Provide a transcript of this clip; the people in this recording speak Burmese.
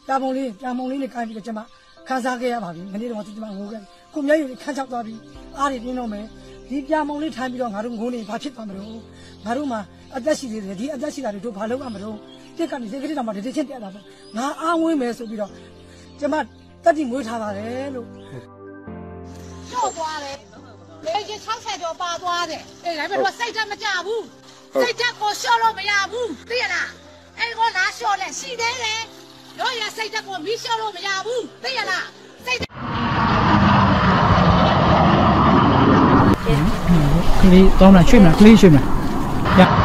ပြာပုံလေးနဲ့ခိုင်းပြီးတော့ကျွန်မခန်းစားခဲ့ရပါပြီမနေ့တော့ကျွန်မငိုခဲ့ကိုမျက်ရည်ခန်းချောက်သွားပြီးအားတွေပြင်းတော့မယ်ဒီပြာပုံလေးထိုင်ပြီးတော့ငါတို့ငိုနေဘာဖြစ်သွားမလို့ငါတို့မှာအသက်ရှိသေးတယ်ဒီအသက်ရှိတာတွေတို့ဘာလုပ်ရမလို့တစ်ကနေစိတ်ကလေးတောင်မှတတိချင်းပြတာပေါ့ငါအားဝင်းမယ်ဆိုပြီးတော့ကျွန်မတက်တိမွေးထားပါတယ်လို့ကျော်သွားတယ်လေကြီး60ကျော်ပါသွားတယ်အေးဒါပေမဲ့စိတ်တက်မကြဘူးစိတ်တက်ကိုလျှော့လို့မရဘူးသိရလားအဲ့ကောလားလျှော့လဲရှိသေးတယ်တို့ရစိတ်တက်ကိုမီးလျှော့လို့မရဘူးသိရလားစိတ်ကလေးတောင်းလာရွှေ့မလားကလေးရွှေ့မလား